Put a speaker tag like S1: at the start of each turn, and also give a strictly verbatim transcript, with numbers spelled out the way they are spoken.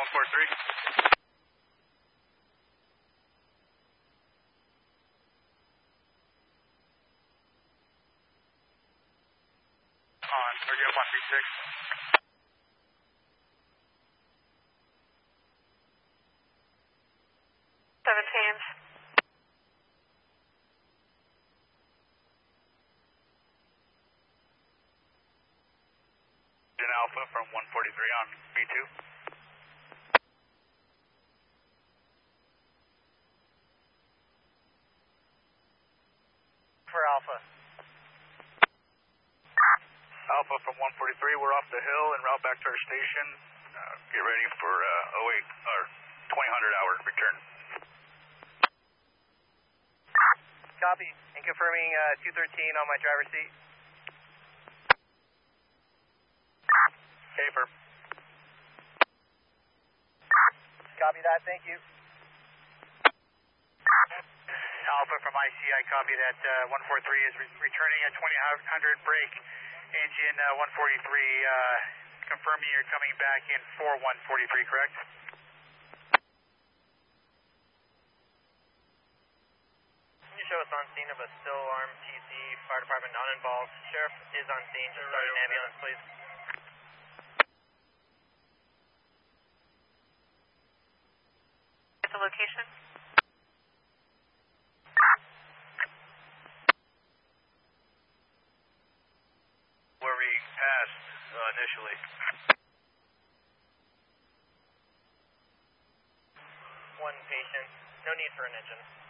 S1: four three. On, we're good, one three six.
S2: seventeen.
S1: Alpha from one forty-three on B two.
S3: For Alpha.
S1: Alpha from one forty-three, we're off the hill en route back to our station. Uh, get ready for uh, oh eight or twenty hundred hour return.
S3: Copy. And confirming uh, two thirteen on my driver's seat.
S1: Caper.
S3: Copy that, thank you.
S1: Alpha from I C, I copy that. uh, one forty-three is re returning at twenty hundred break. Engine uh, one forty-three, uh, confirming you're coming back in for one forty-three, correct?
S3: Can you show us on scene of a still armed P C, fire department not involved? Sheriff is on scene, just start an ambulance, please.
S2: The location?
S1: Where we passed uh, initially.
S3: One patient, no need for an engine.